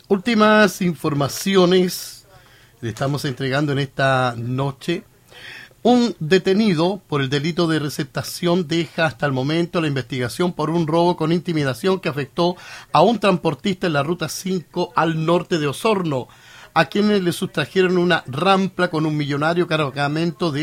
Últimas informaciones le estamos entregando en esta noche. Un detenido por el delito de receptación deja hasta el momento la investigación por un robo con intimidación que afectó a un transportista en la ruta 5 al norte de Osorno, a quienes le sustrajeron una rampla con un millonario cargamento de